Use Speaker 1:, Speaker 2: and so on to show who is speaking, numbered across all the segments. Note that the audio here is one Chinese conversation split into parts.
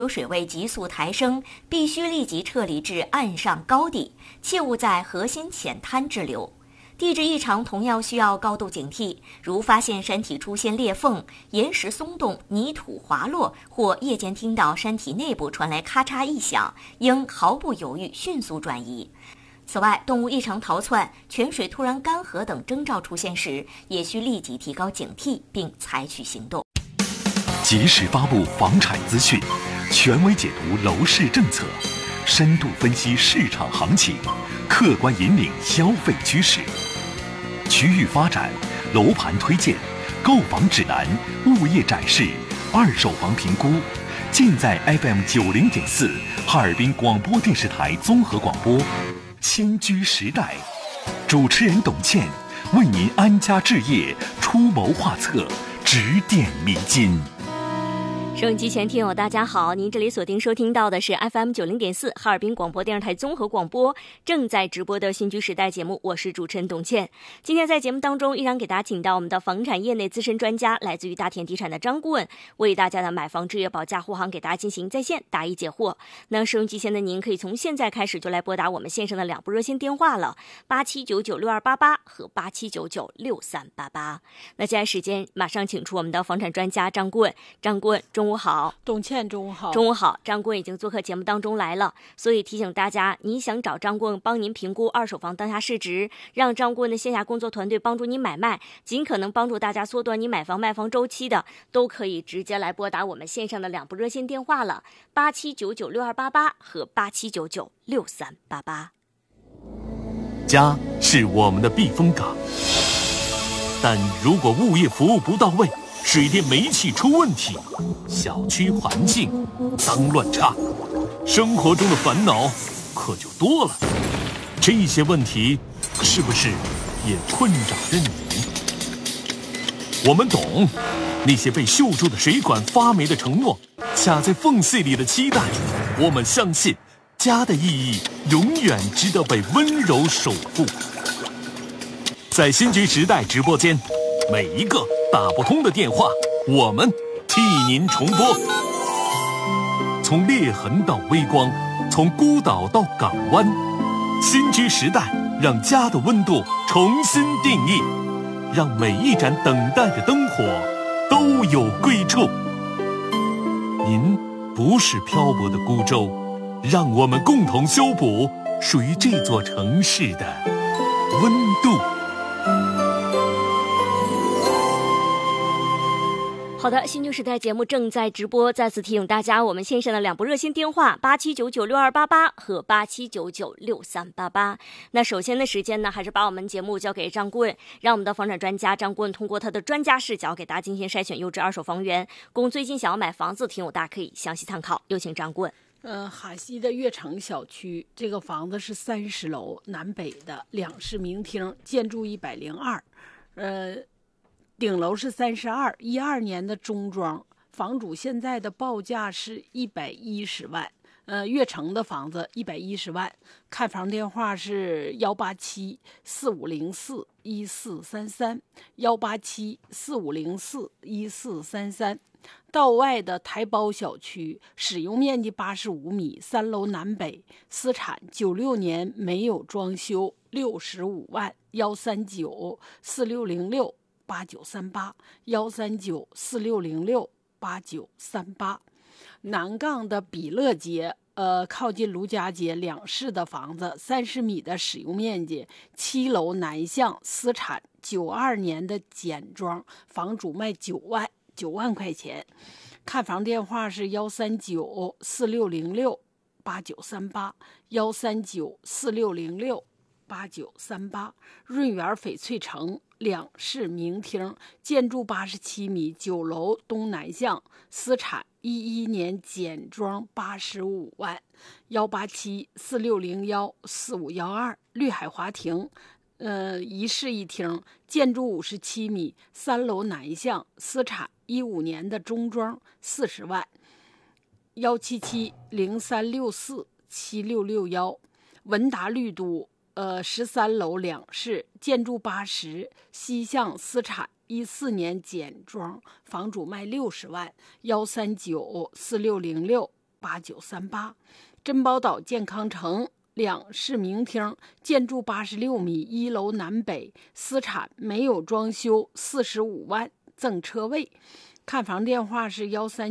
Speaker 1: 水位急速抬升，必须立即撤离至岸上高地，切勿在河心浅滩滞留。地质异常同样需要高度警惕，如发现山体出现裂缝、岩石松动、泥土滑落，或夜间听到山体内部传来咔嚓异响，应毫不犹豫迅速转移。此外，动物异常逃窜、泉水突然干涸等征兆出现时，也需立即提高警惕并采取行动。
Speaker 2: 及时发布房产资讯，权威解读楼市政策，深度分析市场行情，客观引领消费趋势。区域发展、楼盘推荐、购房指南、物业展示、二手房评估，尽在 FM90.4 哈尔滨广播电视台综合广播。新居时代，主持人董倩为您安家置业出谋划策，指点迷津。
Speaker 1: 收音机前听友大家好，您这里锁定收听到的是 FM90.4 哈尔滨广播电视台综合广播正在直播的新居时代节目，我是主持人董倩。今天在节目当中依然给大家请到我们的房产业内资深专家，来自于大田地产的张顾问，为大家的买房置业保驾护航给大家进行在线答疑解惑。那收音机前的您可以从现在开始就来拨打我们线上的2部热线电话了，87996288和87996388。那接下来时间马上请出我们的房产专家张顾问。张顾问中午好。
Speaker 3: 董倩中午好。
Speaker 1: 中午好。张顾问已经做客节目当中来了，所以提醒大家，你想找张顾问帮您评估二手房当下市值，让张顾问的线下工作团队帮助你买卖，尽可能帮助大家缩短你买房卖房周期的，都可以直接来拨打我们线上的2部热线电话了，87996288和87996388。
Speaker 2: 家是我们的避风港，但如果物业服务不到位，水电煤气出问题，小区环境脏乱差，生活中的烦恼可就多了。这些问题是不是也困扰着你？我们懂那些被锈住的水管发霉的承诺，卡在缝隙里的期待。我们相信家的意义永远值得被温柔守护。在新居时代直播间，每一个打不通的电话，我们替您重拨。从裂痕到微光，从孤岛到港湾，新居时代让家的温度重新定义，让每一盏等待的灯火都有归处。您不是漂泊的孤舟，让我们共同修补属于这座城市的温度。
Speaker 1: 好的，新居时代节目正在直播，再次提醒大家，我们线上的2部热线电话87996288和87996388。那首先的时间呢，还是把我们节目交给张顾问，让我们的房产专家张顾问通过他的专家视角给大家进行筛选优质二手房源，供最近想要买房子听友大家可以详细参考。有请张顾问。
Speaker 3: 哈西的悦城小区，这个房子是30楼，南北的2室明厅，建筑102，顶楼是32，12年的中装，房主现在的报价是110万，悦城的房子110万，看房电话是18745041433，18745041433。道外的台胞小区，使用面积85米，3楼南北，私产，96年没有装修，65万，1394608，13946068938，13946068938。南杠的比乐街，靠近卢家街2室的房子，30米的使用面积，7楼南向，私产，92年的简装，房主卖9万块钱。看房电话是1394608，13946068938。润园翡翠城2室明厅，建筑87米，9楼东南向，私产，11年简装，85万，18746014512。绿海华庭1室1厅，建筑57米，3楼南向，私产，15年的中装，40万，17703647661。文达绿都13楼2室，建筑80，西向，私产，14年简装，房主卖60万，1394606 8938。珍宝岛健康城2室明厅，建筑86米，1楼南北，私产，没有装修，45万，赠车位。看房电话是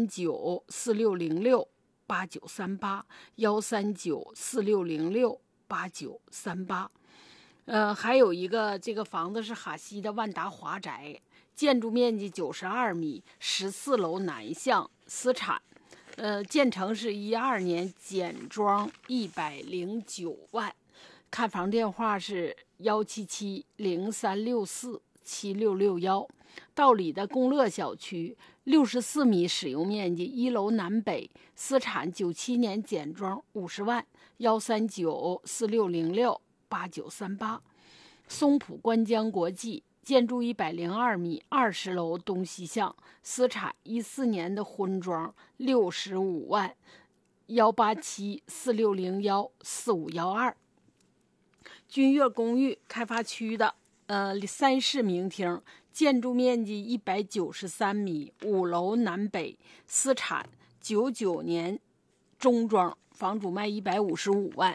Speaker 3: 1394608，13946068938。还有一个这个房子是哈西的万达华宅，建筑面积92米，14楼南向，私产。建成是12年，简装109万。看房电话是17703647661。道里的共乐小区64米使用面积，1楼南北，私产，97年简装50万，13946068938。松浦观江国际，建筑102米，20楼东西向，私产，14年的婚装65万，18746014512。君悦公寓开发区的3室明厅，建筑面积193米，5楼南北，私产，99年中装，房主卖155万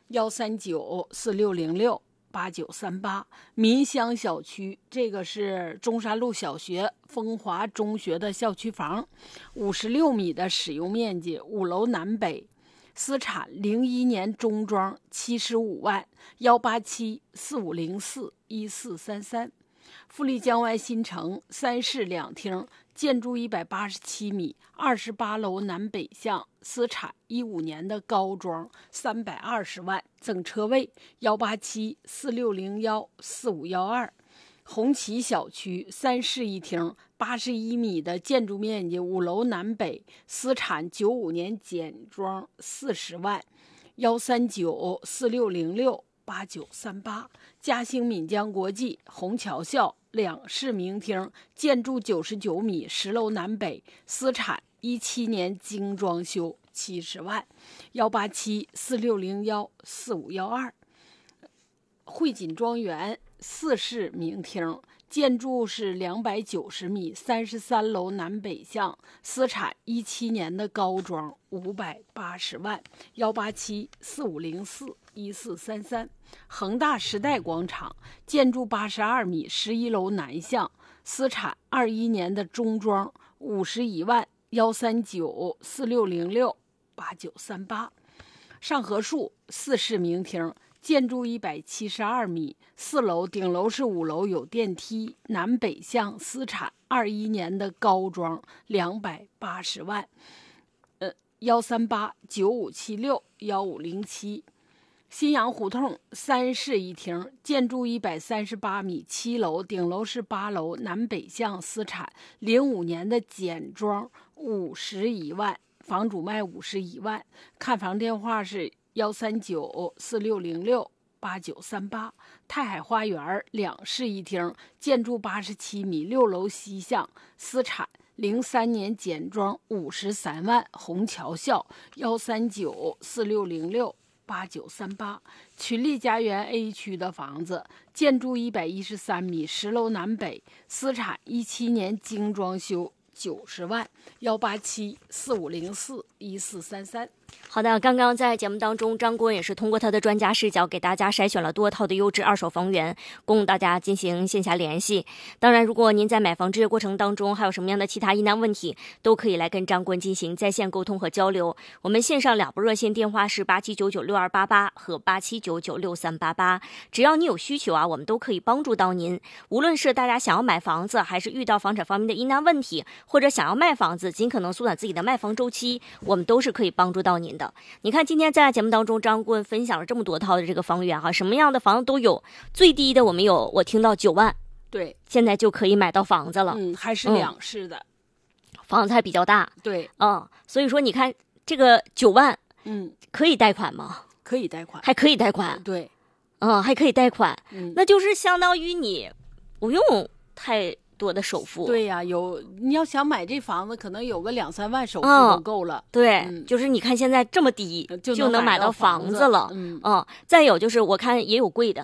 Speaker 3: ，13946068938。民乡小区，这个是中山路小学风华中学的校区房，56米的使用面积，5楼南北，私产，01年中装75万，18745041433。富丽江湾新城3室2厅，建筑187米，28楼南北向，私产，15年的高装320万，赠车位18746014512。红旗小区3室1厅，81米的建筑面积，5楼南北，私产，95年简装40万，13946068938。嘉兴闽江国际虹桥校2室明厅，建筑99米，10楼南北，私产，17年精装修70万，18746014512。汇锦庄园4室明厅，建筑是290米，33楼南北向，私产，17年的高装580万，18745041433。恒大时代广场，建筑82米，11楼南向，私产，21年的中装51万13946068938。上河树4室明厅，建筑172米，4楼，顶楼是5楼，有电梯，南北向，私产，21年的高装280万，13895761507。新阳胡同3室1厅，建筑138米，7楼，顶楼是8楼，南北向，私产，05年的简装51万，房主卖51万。看房电话是13946068938。太海花园2室1厅，建筑87米，6楼西向，私产，03年简装53万，虹桥校13946068938。群力家园 A 区的房子，建筑113米，10楼南北，私产，17年精装修90万，18745041433。
Speaker 1: 好的，刚刚在节目当中，张工也是通过他的专家视角给大家筛选了多套的优质二手房源，供大家进行线下联系。当然，如果您在买房这个过程当中还有什么样的其他疑难问题，都可以来跟张工进行在线沟通和交流。我们线上2部热线电话是87996288和87996388，只要你有需求啊，我们都可以帮助到您。无论是大家想要买房子，还是遇到房产方面的疑难问题，或者想要卖房子，尽可能缩短自己的卖房周期，我们都是可以帮助到您的。你看今天在节目当中，张顾问分享了这么多套的这个房源哈，什么样的房子都有，最低的我听到9万，
Speaker 3: 对，
Speaker 1: 现在就可以买到房子了，
Speaker 3: 还是2室的，
Speaker 1: 房子还比较大，
Speaker 3: 对，
Speaker 1: 所以说你看这个9万，可以贷款吗？
Speaker 3: 可以贷款，
Speaker 1: 还可以贷款，
Speaker 3: 对，
Speaker 1: 还可以贷款，那就是相当于你不用太多的首付。
Speaker 3: 对呀，你要想买这房子，可能有个2-3万首付就够了。
Speaker 1: 对，就是你看现在这么低，就能买到房子了。再有就是我看也有贵的，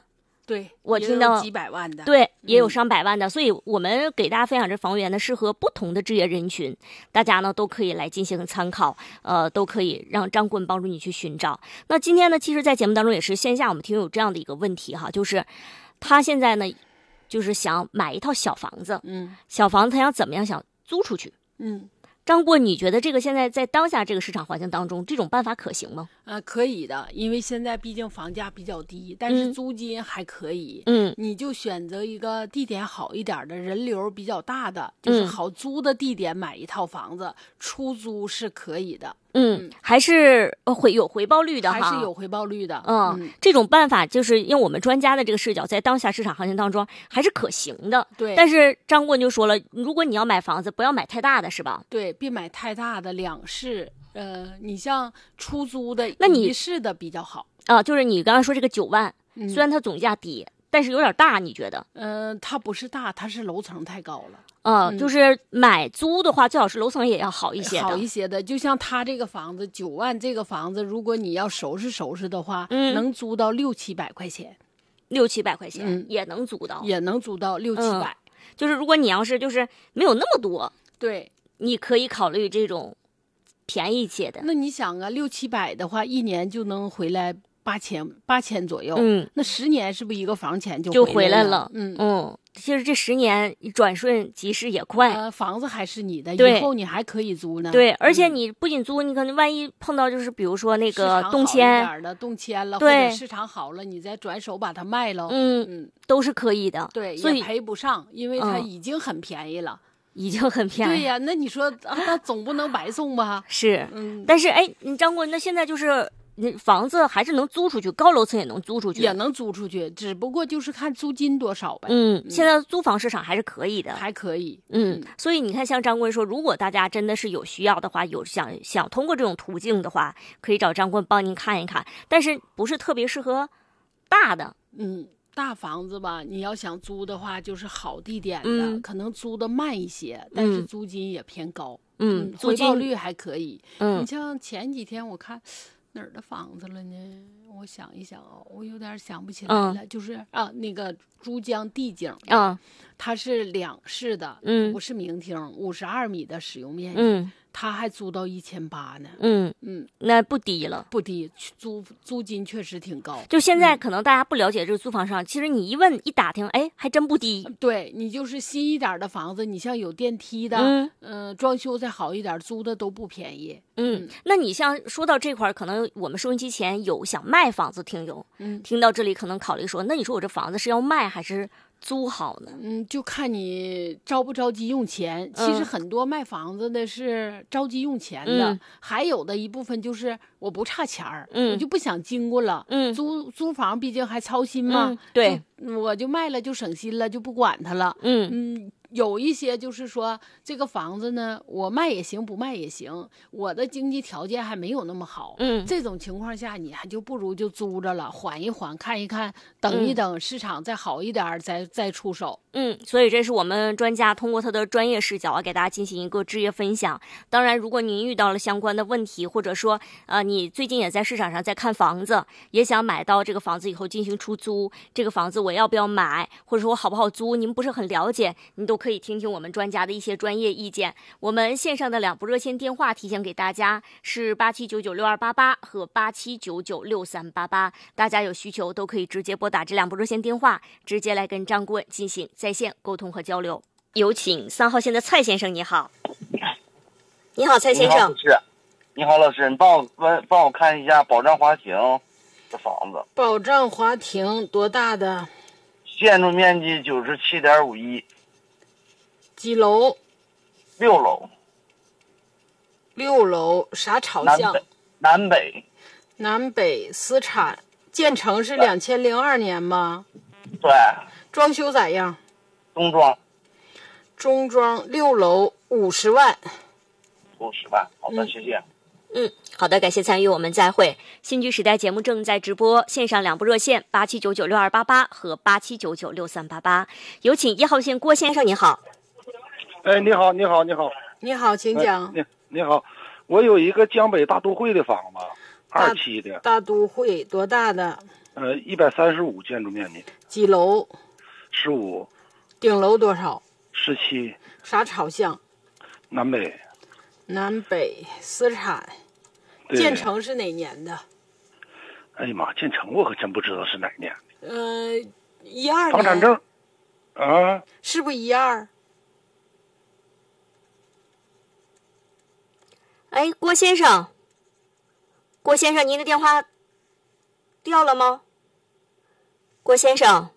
Speaker 3: 对，
Speaker 1: 我听到
Speaker 3: 也有几百万的，
Speaker 1: 对，也有上百万的，所以我们给大家分享这房源呢，适合不同的职业人群，大家呢都可以来进行参考，都可以让张棍帮助你去寻找。那今天呢，其实，在节目当中也是线下我们听友有这样的一个问题哈，就是他现在呢，就是想买一套小房子，小房子他想怎么样想租出去，张棍，你觉得这个现在在当下这个市场环境当中，这种办法可行吗？
Speaker 3: 可以的，因为现在毕竟房价比较低，但是租金还可以。你就选择一个地点好一点的、人流比较大的，就是好租的地点买一套房子，出租是可以的。
Speaker 1: 还是有回报率的哈，
Speaker 3: 还是有回报率的。
Speaker 1: 这种办法就是用我们专家的这个视角，在当下市场行情当中还是可行的。
Speaker 3: 对，
Speaker 1: 但是张棍就说了，如果你要买房子，不要买太大的，是吧？
Speaker 3: 对，别买太大的两室。你像出租的，
Speaker 1: 那你
Speaker 3: 一室的比较好
Speaker 1: 啊。就是你刚刚说这个9万，虽然它总价低，但是有点大，你觉得？
Speaker 3: 它不是大，它是楼层太高了。
Speaker 1: 就是买租的话，最好是楼层也要好一些的。
Speaker 3: 好一些的，就像他这个房子9万，这个房子如果你要收拾的话，能租到600-700块钱
Speaker 1: ，600-700块钱，也能租到，
Speaker 3: 也能租到600-700。
Speaker 1: 就是如果你要是就是没有那么多，
Speaker 3: 对，
Speaker 1: 你可以考虑这种便宜些的。
Speaker 3: 那你想啊，600-700的话，一年就能回来8000左右。那10年是不是一个房钱就
Speaker 1: 回来了？其实这10年转瞬即逝也快。
Speaker 3: 房子还是你的，以后你还可以租呢。
Speaker 1: 对，而且你不仅租，你可能万一碰到就是比如说那个动迁
Speaker 3: 的动迁了，或者市场好了，你再转手把它卖了，
Speaker 1: 都是可以的。
Speaker 3: 对，
Speaker 1: 所以
Speaker 3: 也赔不上，因为它已经很便宜了。
Speaker 1: 已经很便宜。
Speaker 3: 对呀，那你说那总不能白送吧？
Speaker 1: 是，但是你张棍，那现在就是房子还是能租出去，高楼层也能租出去，
Speaker 3: 也能租出去，只不过就是看租金多少呗。
Speaker 1: 现在租房市场还是可以的，
Speaker 3: 还可以。
Speaker 1: 所以你看，像张棍说，如果大家真的是有需要的话，有想通过这种途径的话，可以找张棍帮您看一看，但是不是特别适合大的。
Speaker 3: 大房子吧，你要想租的话，就是好地点的，可能租的慢一些，但是租金也偏高。回报率还可以。你像前几天我看哪儿的房子了呢？我想一想我有点想不起来了。就是那个珠江帝景它是2室的，不是明厅，52米的使用面积。他还租到1800呢。
Speaker 1: 那不低了，
Speaker 3: 不低，租金确实挺高。
Speaker 1: 就现在可能大家不了解这个租房上，其实你一问一打听，还真不低。
Speaker 3: 对，你就是新一点的房子，你像有电梯的，装修再好一点，租的都不便宜。
Speaker 1: 那你像说到这块，可能我们收音机前有想卖房子听友，听到这里可能考虑说，那你说我这房子是要卖还是租好呢？
Speaker 3: 就看你着不着急用钱。其实很多卖房子的是着急用钱的，还有的一部分就是我不差钱儿，我就不想经过了。租房毕竟还操心嘛，
Speaker 1: 对，
Speaker 3: 我就卖了就省心了，就不管它了。有一些就是说这个房子呢，我卖也行，不卖也行，我的经济条件还没有那么好。这种情况下，你还就不如就租着了，缓一缓，看一看，等一等，市场再好一点，再出手。
Speaker 1: 所以这是我们专家通过他的专业视角给大家进行一个职业分享。当然，如果您遇到了相关的问题，或者说你最近也在市场上在看房子，也想买到这个房子以后进行出租，这个房子我要不要买，或者说我好不好租，您不是很了解，您都可以听听我们专家的一些专业意见。我们线上的2部热线电话提醒给大家是87996288和87996388，大家有需求都可以直接拨打这2部热线电话，直接来跟张棍进行在线沟通和交流。有请3号线的蔡先生，你好。你好，蔡先生。
Speaker 4: 你好，老师，你帮我看一下宝藏华庭的房子。
Speaker 3: 宝藏华庭多大的？
Speaker 4: 建筑面积97.51。
Speaker 3: 几楼
Speaker 4: ？6楼。
Speaker 3: 6楼，啥朝向？
Speaker 4: 南北。
Speaker 3: 南北私产，建成是2002年吗？
Speaker 4: 对。
Speaker 3: 装修咋样？
Speaker 4: 中装。
Speaker 3: 中装，6楼50万。
Speaker 4: 50万，好的，谢谢。
Speaker 1: 好的，感谢参与，我们再会。新居时代节目正在直播，线上2部热线87996288和87996388，有请1号线郭先生，你好。
Speaker 5: 你好。
Speaker 3: 你好，请讲。
Speaker 5: 你好，我有一个江北大都会的房子，27的。
Speaker 3: 大都会多大的
Speaker 5: 135建筑面积，
Speaker 3: 几楼？
Speaker 5: 15，
Speaker 3: 顶楼多少？
Speaker 5: 17，
Speaker 3: 啥朝向？
Speaker 5: 南北。
Speaker 3: 南北私产。
Speaker 5: 对
Speaker 3: 建成是哪年的？
Speaker 5: 哎呀妈，建成我可真不知道是哪年。
Speaker 3: 12年。
Speaker 5: 房产证啊，
Speaker 3: 是不是12？
Speaker 1: 哎，郭先生，郭先生，您的电话掉了吗？郭先生。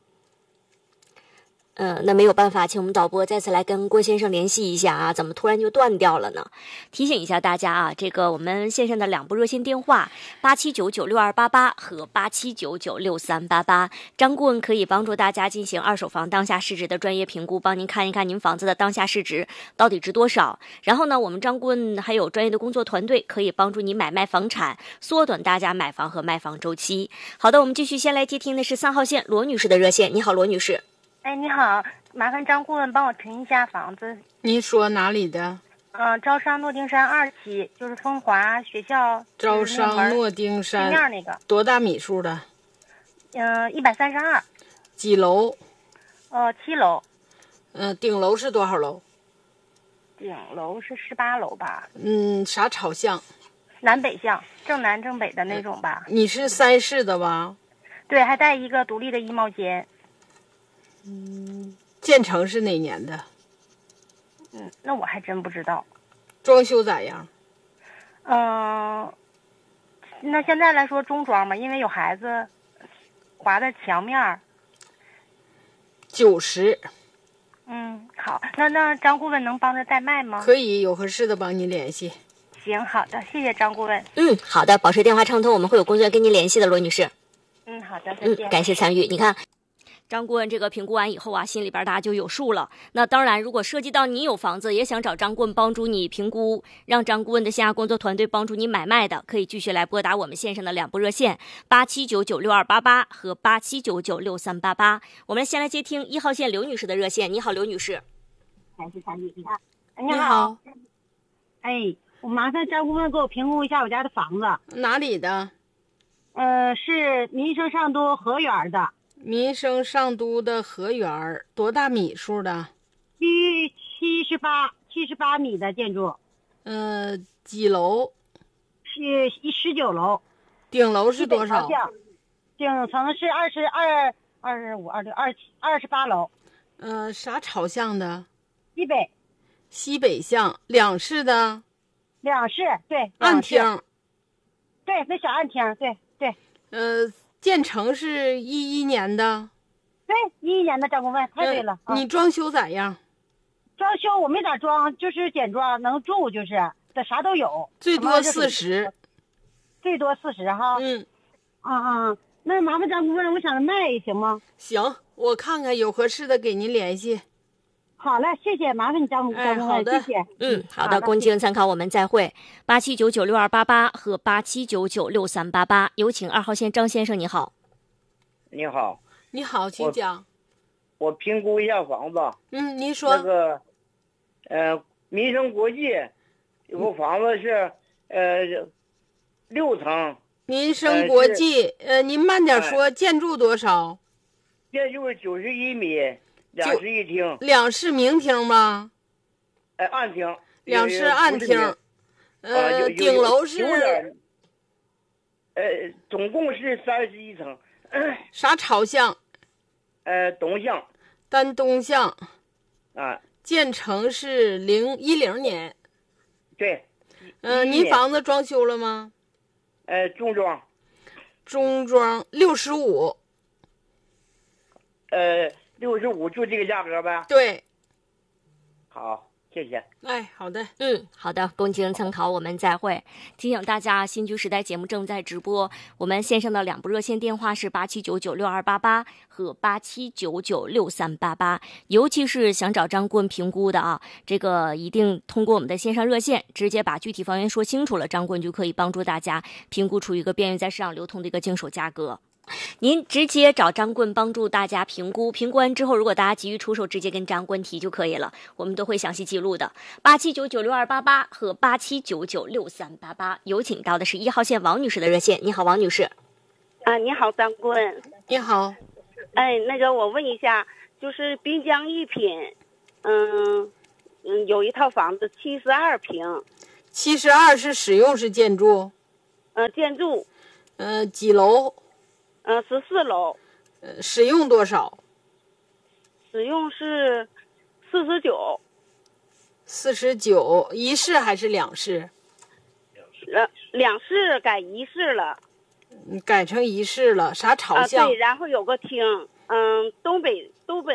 Speaker 1: 那没有办法，请我们导播再次来跟郭先生联系一下啊，怎么突然就断掉了呢？提醒一下大家啊，这个我们线上的2部热线电话87996288和87996388，张顾问可以帮助大家进行二手房当下市值的专业评估，帮您看一看您房子的当下市值到底值多少。然后呢，我们张顾问还有专业的工作团队可以帮助你买卖房产，缩短大家买房和卖房周期。好的，我们继续先来接听的是3号线罗女士的热线。你好，罗女士。
Speaker 6: 哎，你好，麻烦张顾问帮我评一下房子。
Speaker 3: 您说哪里的？
Speaker 6: 招商诺丁山2期，就是风华学校。
Speaker 3: 招商诺丁山。
Speaker 6: 对面那个。
Speaker 3: 多大米数的
Speaker 6: ？132。
Speaker 3: 几楼
Speaker 6: ？7楼。
Speaker 3: 顶楼是多少楼？
Speaker 6: 顶楼是18楼吧。
Speaker 3: 啥朝向？
Speaker 6: 南北向，正南正北的那种吧。
Speaker 3: 你是3室的吧？
Speaker 6: 对，还带一个独立的衣帽间。
Speaker 3: 建成是哪年的？
Speaker 6: 那我还真不知道。
Speaker 3: 装修咋样？
Speaker 6: 那现在来说中装吧，因为有孩子，划的墙面。
Speaker 3: 90。
Speaker 6: 好，那张顾问能帮着代卖吗？
Speaker 3: 可以，有合适的帮你联系。
Speaker 6: 行，好的，谢谢张顾问。
Speaker 1: 好的，保持电话畅通，我们会有工作人员跟您联系的，罗女士。
Speaker 6: 好的，再见。
Speaker 1: 感谢参与。你看，张顾问这个评估完以后啊，心里边大家就有数了。那当然，如果涉及到你有房子，也想找张顾问帮助你评估，让张顾问的线下工作团队帮助你买卖的，可以继续来拨打我们线上的2部热线87996288和87996388。我们先来接听1号线刘女士的热线。你好，刘女士。
Speaker 6: 感谢参与。你好。
Speaker 3: 你好。
Speaker 6: 哎，我麻烦张顾问给我评估一下我家的房子。
Speaker 3: 哪里的？
Speaker 6: 是民生上都河源的。
Speaker 3: 民生上都的河源，多大米数的
Speaker 6: ？78米的建筑。
Speaker 3: 几楼？
Speaker 6: 是19楼。
Speaker 3: 顶楼是多少？
Speaker 6: 顶层是22、25、26、28楼。
Speaker 3: 啥朝向的？
Speaker 6: 西北。
Speaker 3: 西北向，2室的。
Speaker 6: 2室，对。
Speaker 3: 暗厅。
Speaker 6: 对，那小暗厅，对。
Speaker 3: 建成是11年的。
Speaker 6: 对，11年的张顾问，太对了。
Speaker 3: 你装修咋样？
Speaker 6: 装修我没咋装，就是简装，能住就是，这啥都有。
Speaker 3: 最多40。
Speaker 6: 最多40哈。那麻烦张顾问，我想卖行吗？
Speaker 3: 行，我看看有合适的给您联系。
Speaker 6: 好嘞，谢谢，麻烦你张顾问，
Speaker 3: 好的，
Speaker 6: 谢谢。
Speaker 1: 好的，供经参考，我们再会。87996288和87996388，有请2号线张先生，你好。
Speaker 4: 你好。
Speaker 3: 你好，请讲。
Speaker 4: 我评估一下房子。
Speaker 3: 您说。
Speaker 4: 那个，民生国际有个房子是6层。
Speaker 3: 民生国际，您慢点说，建筑多少？
Speaker 4: 建筑91米，2室一厅。
Speaker 3: 2室明厅吗？
Speaker 4: 暗厅。
Speaker 3: 2室暗厅。顶楼是？
Speaker 4: 总共是31层。
Speaker 3: 啥朝向？
Speaker 4: 东向。
Speaker 3: 单东向。建成是1010年。
Speaker 4: 对。
Speaker 3: 您房子装修了吗？
Speaker 4: 中装。
Speaker 3: 中装65。
Speaker 4: 65就这个价格呗。
Speaker 3: 对。
Speaker 4: 好。谢谢。
Speaker 3: 好的。
Speaker 1: 好的，供经参考，我们再会。提醒大家，新居时代节目正在直播，我们线上的2部热线电话是87996288和87996388。尤其是想找张顾问评估的啊，这个一定通过我们的线上热线，直接把具体房源说清楚了，张顾问就可以帮助大家评估出一个便于在市场流通的一个经手价格。您直接找张顾问帮助大家评估，评估完之后，如果大家急于出售，直接跟张顾问提就可以了，我们都会详细记录的。87996288和87996388，有请到的是1号线王女士的热线。你好，王女士。
Speaker 7: 你好，张棍。
Speaker 3: 你好。
Speaker 7: 那个我问一下，就是滨江一品，有一套房子72平。
Speaker 3: 72是使用式建筑？
Speaker 7: 建筑。
Speaker 3: 几楼
Speaker 7: ？14楼。
Speaker 3: 使用多少？
Speaker 7: 使用是49。
Speaker 3: 49，一室还是两室？
Speaker 7: 两室改一室了。
Speaker 3: 改成一室了，啥朝向？
Speaker 7: 对，然后有个厅，东北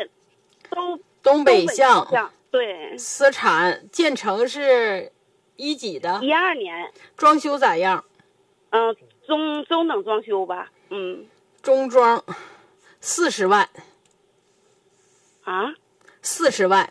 Speaker 7: 向。对。
Speaker 3: 私产，建成是一几的
Speaker 7: ？12年。
Speaker 3: 装修咋样？
Speaker 7: 中等装修吧。
Speaker 3: 中装，40万。40万。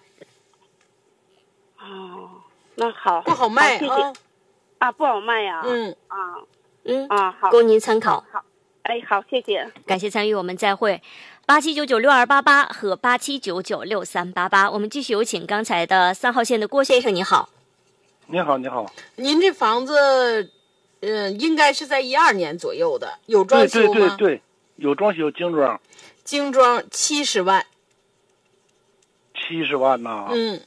Speaker 7: 哦，那好。
Speaker 3: 不好卖
Speaker 7: 啊。不好卖呀。好，
Speaker 1: 供您参考。
Speaker 7: 好，好，谢谢，
Speaker 1: 感谢参与，我们再会。87996288和87996388，我们继续有请刚才的3号线的郭先生，你好。
Speaker 5: 你好，你好。
Speaker 3: 您这房子，应该是在12年左右的，有装修吗？
Speaker 5: 对，有装修，精装。
Speaker 3: 精装70万。
Speaker 5: 70万呐？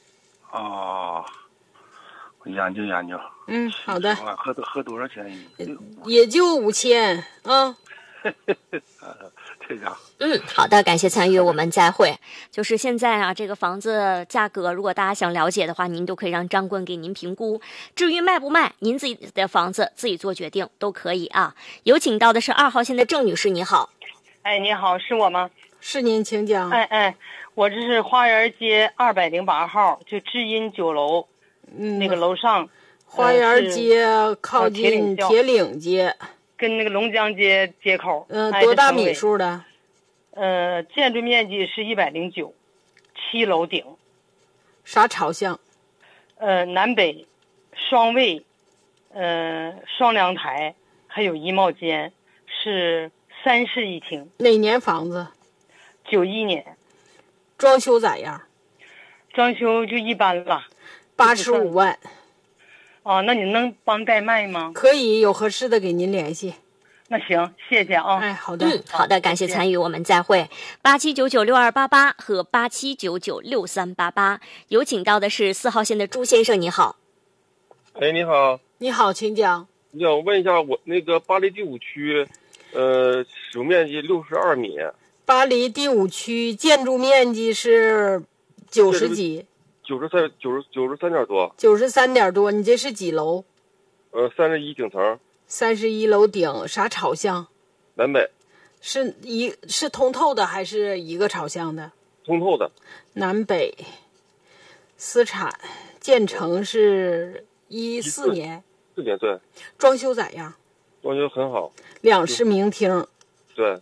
Speaker 5: 我研究研究。
Speaker 3: 好的。
Speaker 5: 合多少钱？
Speaker 3: 也就5000啊。
Speaker 5: 这样。
Speaker 1: 好的，感谢参与，我们再会。就是现在啊，这个房子价格，如果大家想了解的话，您都可以让张棍给您评估。至于卖不卖，您自己的房子自己做决定都可以啊。有请到的是2号线的郑女士，你好。
Speaker 8: 你好，是我吗？
Speaker 3: 是您，请讲。
Speaker 8: 我这是花园街208号，就知音酒楼，那个楼上。
Speaker 3: 花园街靠近铁岭街，
Speaker 8: 跟那个龙江街街口。
Speaker 3: 多大米数的？
Speaker 8: 建筑面积是109，7楼顶。
Speaker 3: 啥朝向？
Speaker 8: 南北，双卫，双阳台，还有衣帽间，是3室1厅。
Speaker 3: 哪年房子
Speaker 8: ？91年。
Speaker 3: 装修咋样？
Speaker 8: 装修就一般了。
Speaker 3: 85万。
Speaker 8: 那你能帮代卖吗？
Speaker 3: 可以，有合适的给您联系。
Speaker 8: 那行，谢谢啊。
Speaker 3: 好的。
Speaker 1: 好的，感谢参与，我们再会。87996288和87996388，有请到的是4号线的朱先生，你好。
Speaker 9: 你好。
Speaker 3: 你好，请讲。
Speaker 9: 你想问一下，我那个巴黎第5区，使用面积62米。
Speaker 3: 巴黎第5区建筑面积是90几
Speaker 9: ？93点多。
Speaker 3: 93点多，你这是几楼
Speaker 9: ？31顶层。
Speaker 3: 31楼顶，啥朝向？
Speaker 9: 南北。
Speaker 3: 是通透的还是一个朝向的？
Speaker 9: 通透的。
Speaker 3: 南北。私产，建成是14年。
Speaker 9: 4年，对。
Speaker 3: 装修咋样？
Speaker 9: 装修很好。
Speaker 3: 2室明厅。
Speaker 9: 对。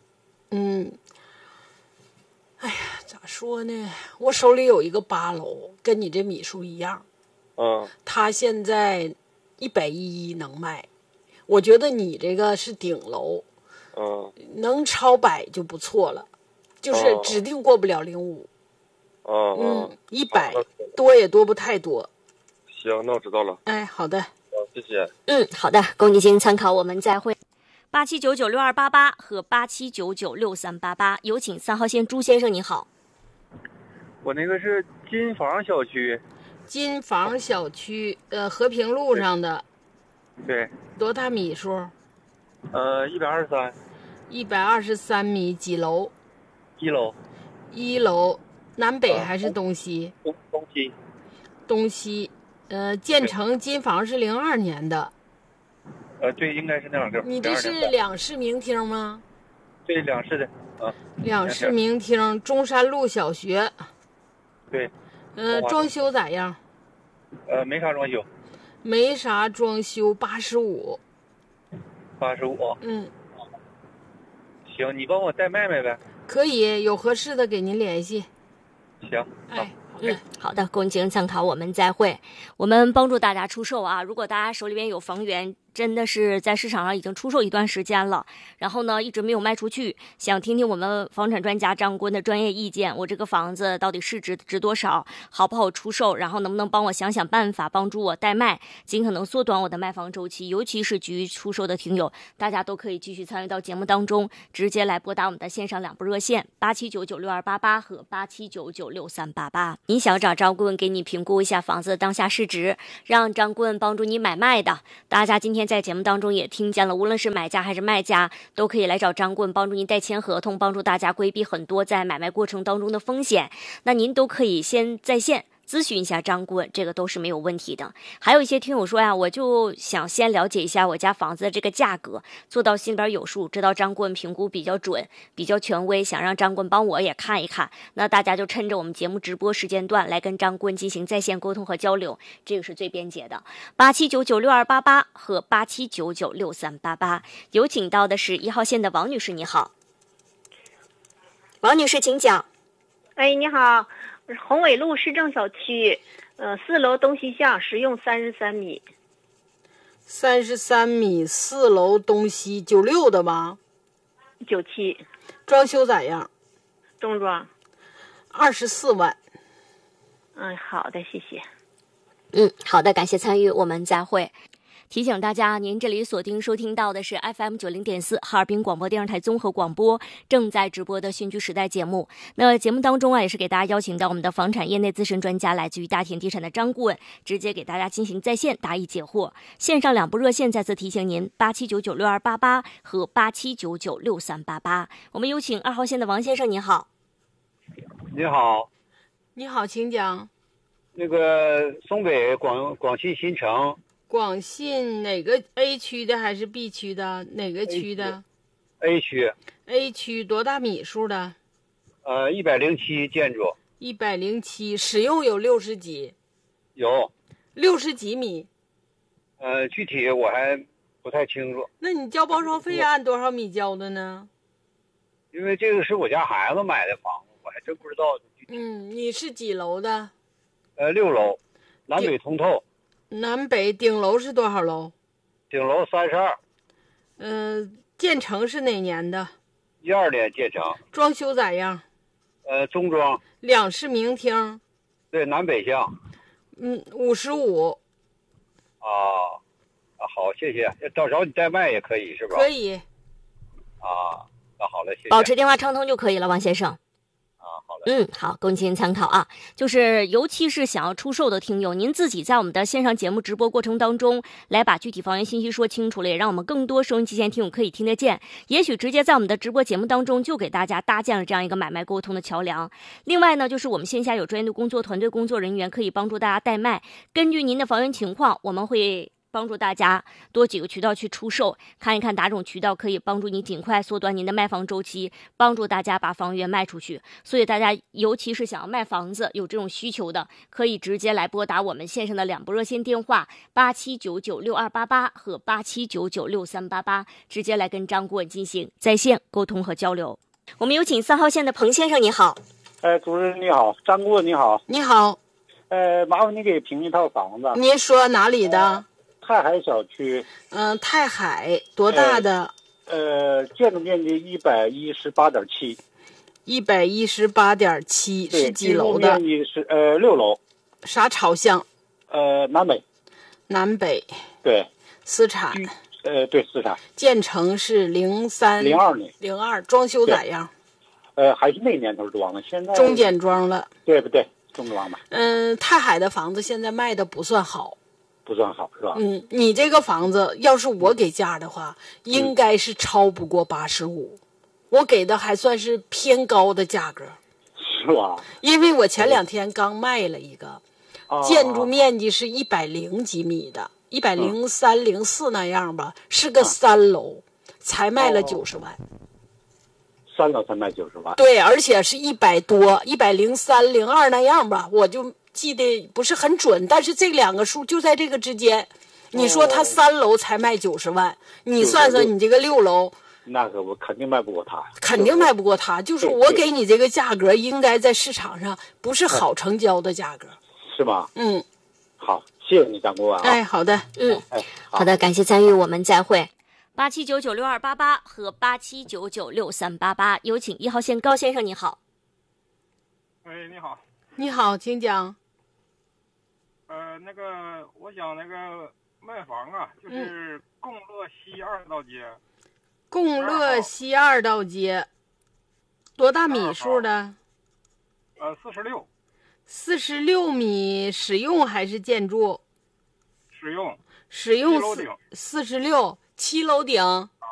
Speaker 3: 咋说呢？我手里有一个8楼，跟你这米数一样。他现在110能卖，我觉得你这个是顶楼。能超100就不错了，就是指定过不了05。100多也多不太多。
Speaker 9: 行，那我知道了。
Speaker 3: 好的。
Speaker 9: 谢谢。
Speaker 1: 好的，供您进行参考，我们再会。87996288和87996388，有请3号线朱先生，你好。
Speaker 10: 我那个是金房小区。
Speaker 3: 金房小区，和平路上的。
Speaker 10: 对。
Speaker 3: 多大米数
Speaker 10: ？123。
Speaker 3: 123米，几楼
Speaker 10: ？1楼。
Speaker 3: 1楼，南北还是东西？
Speaker 10: 东西。
Speaker 3: 东西，建成金房是02年的。
Speaker 10: 对，应该是那样的。
Speaker 3: 你这是2室明厅吗？
Speaker 10: 对，2室的。
Speaker 3: 2室明厅，中山路小学。
Speaker 10: 对。
Speaker 3: 装修咋样？
Speaker 10: 没啥装修。
Speaker 3: 没啥装修，85。
Speaker 10: 85。行，你帮我代卖卖呗。
Speaker 3: 可以，有合适的给您联系。
Speaker 10: 行。
Speaker 1: 好的，供您进行参考，我们再会。我们帮助大家出售啊，如果大家手里边有房源， 真的是在市场上已经出售一段时间了，然后呢一直没有卖出去，想听听我们房产专家张棍的专业意见，我这个房子到底市值多少，好不好出售，然后能不能帮我想想办法，帮助我代卖，尽可能缩短我的卖房周期。尤其是急于出售的听友，大家都可以继续参与到节目当中，直接来拨打我们的线上2部热线87996288和87996388。你想找张棍给你评估一下房子的当下市值，让张棍帮助你买卖的，大家今天在节目当中也听见了，无论是买家还是卖家都可以来找张棍帮助您代签合同，帮助大家规避很多在买卖过程当中的风险。那您都可以先在线咨询一下张棍，这个都是没有问题的。还有一些听友说呀，我就想先了解一下我家房子的这个价格，做到心里边有数，知道张棍评估比较准比较权威，想让张棍帮我也看一看，那大家就趁着我们节目直播时间段来跟张棍进行在线沟通和交流，这个是最便捷的。87996288和87996388。有请到的是1号线的王女士，你好。王女士请讲。
Speaker 7: 哎，你好，宏伟路市政小区，4楼东西向，实用33米。
Speaker 3: 33米，4楼东西，96的吧
Speaker 7: 97。
Speaker 3: 装修咋样？
Speaker 7: 中装。
Speaker 3: 24万。
Speaker 7: 好的，谢谢。
Speaker 1: 好的，感谢参与，我们再会。提醒大家，您这里锁定收听到的是 FM90.4 哈尔滨广播电视台综合广播正在直播的新居时代节目。那节目当中也是给大家邀请到我们的房产业内资深专家，来自于大田地产的张顾问，直接给大家进行在线答疑解惑。线上2部热线再次提醒您，87996288和87996388。我们有请2号线的王先生，您好。
Speaker 10: 你好。
Speaker 3: 你好，请讲。
Speaker 10: 那个松北广信新城。
Speaker 3: 广信哪个 A 区的还是 B 区的？哪个区的
Speaker 10: ？A 区。
Speaker 3: A 区多大米数的
Speaker 10: ？107建筑。
Speaker 3: 107，使用有60几？
Speaker 10: 有。
Speaker 3: 60几米？
Speaker 10: 具体我还不太清楚。
Speaker 3: 那你交包烧费按多少米交的呢？
Speaker 10: 因为这个是我家孩子买的房子，我还真不知道。
Speaker 3: 你是几楼的
Speaker 10: ？6楼，南北通透。
Speaker 3: 南北顶楼是多少楼？
Speaker 10: 顶楼32。
Speaker 3: 建成是哪年的
Speaker 10: ？12年建成。
Speaker 3: 装修咋样？
Speaker 10: 中装。
Speaker 3: 2室明厅。
Speaker 10: 对，南北向。
Speaker 3: 55。
Speaker 10: 好，谢谢。到时候你代卖也可以是吧？
Speaker 3: 可以。
Speaker 10: 那好了，谢谢。
Speaker 1: 保持电话畅通就可以了，王先生。
Speaker 10: 好嘞。
Speaker 1: 好，供您进行参考啊。就是尤其是想要出售的听友，您自己在我们的线上节目直播过程当中，来把具体房源信息说清楚了，也让我们更多收音机前听友可以听得见。也许直接在我们的直播节目当中就给大家搭建了这样一个买卖沟通的桥梁。另外呢，就是我们线下有专业的工作团队工作人员可以帮助大家代卖，根据您的房源情况，我们会帮助大家多几个渠道去出售，看一看哪种渠道可以帮助你尽快缩短您的卖房周期，帮助大家把房源卖出去。所以大家尤其是想要卖房子有这种需求的，可以直接来拨打我们线上的2部热线电话87996288和87996388，直接来跟张顾问进行在线沟通和交流。我们有请3号线的彭先生，你好。
Speaker 10: 主任你好，张顾问你好。
Speaker 3: 你好。
Speaker 10: 麻烦你给评一套房子。
Speaker 3: 您说哪里的？
Speaker 10: 太海小区。
Speaker 3: 太海多大的？
Speaker 10: 建筑面积118.7。
Speaker 3: 118.7是几楼的？
Speaker 10: 面积是6楼。
Speaker 3: 啥朝向？
Speaker 10: 南北。
Speaker 3: 南北。
Speaker 10: 对。
Speaker 3: 私产。
Speaker 10: 对，私产。
Speaker 3: 建成是
Speaker 10: 02年。
Speaker 3: 02，装修咋样？
Speaker 10: 还是那年头装的，现在
Speaker 3: 中简装了。
Speaker 10: 对不对？中装吧。
Speaker 3: 太海的房子现在卖的不算好。
Speaker 10: 不算好是吧？
Speaker 3: 你这个房子要是我给价的话，应该是超不过85，我给的还算是偏高的价格。
Speaker 10: 是吧？
Speaker 3: 因为我前2天刚卖了一个，建筑面积是100几米的，103、04那样吧，是个3楼，才卖了90万。
Speaker 10: 3楼才卖90万？
Speaker 3: 对，而且是100多，103、02那样吧，我就记得不是很准，但是这2个数就在这个之间。你说他3楼才卖90万，你算算你这个6楼，
Speaker 10: 那个我肯定卖不过他，
Speaker 3: 肯定卖不过他。就是我给你这个价格，应该在市场上不是好成交的价格，
Speaker 10: 是吗？
Speaker 3: 好，
Speaker 10: 谢
Speaker 11: 谢谢你，掌柜啊。
Speaker 3: 哎，好的，
Speaker 1: 好的，感谢参与，我们再会。87996288和87996388，有请1号线高先生，你好。
Speaker 12: 喂，你好。
Speaker 3: 你好，请讲。
Speaker 12: 那个，我想那个卖房啊，就是共乐西2道街。
Speaker 3: 共乐西2道街，多大米数的
Speaker 12: ？46。
Speaker 3: 46米，使用还是建筑？
Speaker 12: 使用。
Speaker 3: 使用46，7楼顶。